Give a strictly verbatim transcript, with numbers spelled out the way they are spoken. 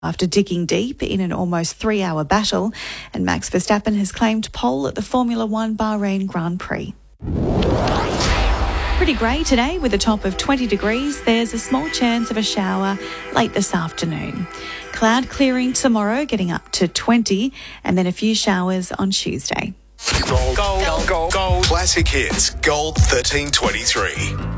after digging deep in an almost three-hour battle, and Max Verstappen has claimed pole at the Formula One Bahrain Grand Prix. Pretty grey today with a top of twenty degrees. There's a small chance of a shower late this afternoon. Cloud clearing tomorrow, getting up to twenty, and then a few showers on Tuesday. Gold, gold, gold, gold. Classic hits, Gold thirteen twenty-three.